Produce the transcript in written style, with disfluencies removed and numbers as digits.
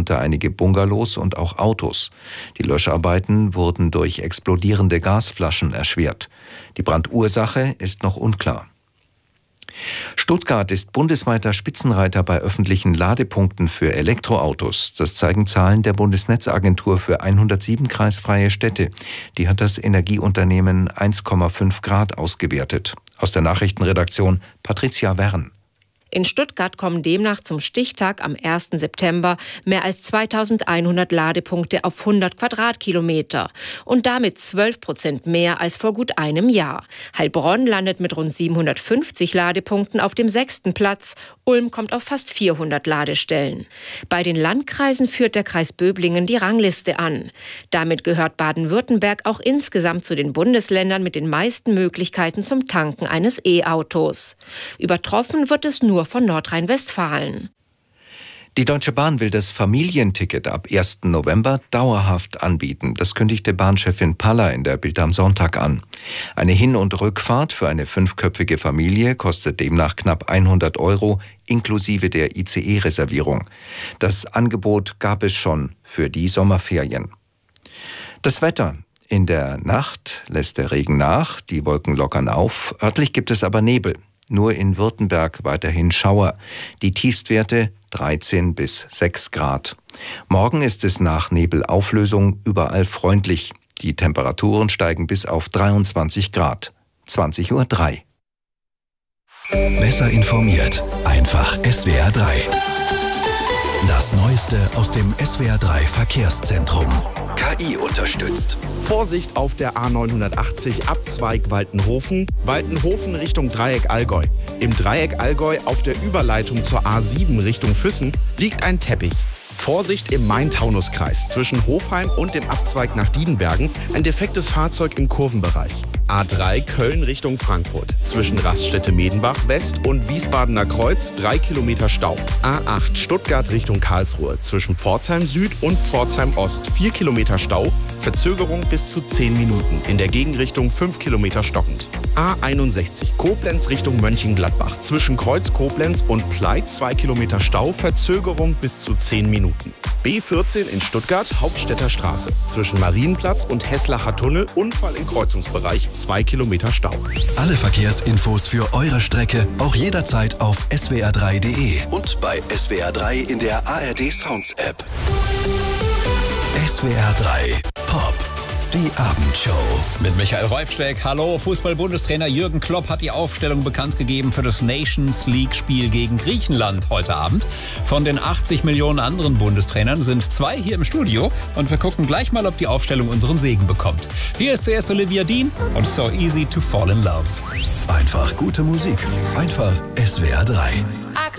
darunter einige Bungalows und auch Autos. Die Löscharbeiten wurden durch explodierende Gasflaschen erschwert. Die Brandursache ist noch unklar. Stuttgart ist bundesweiter Spitzenreiter bei öffentlichen Ladepunkten für Elektroautos. Das zeigen Zahlen der Bundesnetzagentur für 107 kreisfreie Städte. Die hat das Energieunternehmen 1,5 Grad ausgewertet. Aus der Nachrichtenredaktion Patricia Wern. In Stuttgart kommen demnach zum Stichtag am 1. September mehr als 2100 Ladepunkte auf 100 Quadratkilometer und damit 12% mehr als vor gut einem Jahr. Heilbronn landet mit rund 750 Ladepunkten auf dem 6. Platz. Ulm kommt auf fast 400 Ladestellen. Bei den Landkreisen führt der Kreis Böblingen die Rangliste an. Damit gehört Baden-Württemberg auch insgesamt zu den Bundesländern mit den meisten Möglichkeiten zum Tanken eines E-Autos. Übertroffen wird es nur von Nordrhein-Westfalen. Die Deutsche Bahn will das Familienticket ab 1. November dauerhaft anbieten. Das kündigte Bahnchefin Paller in der Bild am Sonntag an. Eine Hin- und Rückfahrt für eine 5-köpfige Familie kostet demnach knapp 100 € inklusive der ICE-Reservierung. Das Angebot gab es schon für die Sommerferien. Das Wetter. In der Nacht lässt der Regen nach, die Wolken lockern auf. Örtlich gibt es aber Nebel. Nur in Württemberg weiterhin Schauer. Die Tiefstwerte 13 bis 6 Grad. Morgen ist es nach Nebelauflösung überall freundlich. Die Temperaturen steigen bis auf 23 Grad. 20:03 Uhr. Besser informiert. Einfach SWR 3. Das Neueste aus dem SWR 3 Verkehrszentrum. KI unterstützt. Vorsicht auf der A980 Abzweig Waltenhofen. Waltenhofen Richtung Dreieck Allgäu. Im Dreieck Allgäu auf der Überleitung zur A7 Richtung Füssen liegt ein Teppich. Vorsicht im Main-Taunus-Kreis zwischen Hofheim und dem Abzweig nach Diedenbergen. Ein defektes Fahrzeug im Kurvenbereich. A3 Köln Richtung Frankfurt. Zwischen Raststätte-Medenbach West und Wiesbadener Kreuz 3 Kilometer Stau. A8 Stuttgart Richtung Karlsruhe. Zwischen Pforzheim Süd und Pforzheim Ost 4 Kilometer Stau. Verzögerung bis zu 10 Minuten. In der Gegenrichtung 5 Kilometer stockend. A61 Koblenz Richtung Mönchengladbach. Zwischen Kreuz Koblenz und Pleit 2 Kilometer Stau. Verzögerung bis zu 10 Minuten. B14 in Stuttgart Hauptstädter Straße. Zwischen Marienplatz und Heslacher Tunnel Unfall im Kreuzungsbereich 2 Kilometer Stau. Alle Verkehrsinfos für eure Strecke auch jederzeit auf swr3.de und bei SWR 3 in der ARD Sounds App. SWR 3 Pop. Die Abendshow. Mit Michael Reufsteck. Hallo, Fußball-Bundestrainer Jürgen Klopp hat die Aufstellung bekannt gegeben für das Nations League-Spiel gegen Griechenland heute Abend. Von den 80 Millionen anderen Bundestrainern sind 2 hier im Studio und wir gucken gleich mal, ob die Aufstellung unseren Segen bekommt. Hier ist zuerst Olivia Dean und So Easy to Fall in Love. Einfach gute Musik. Einfach SWR 3.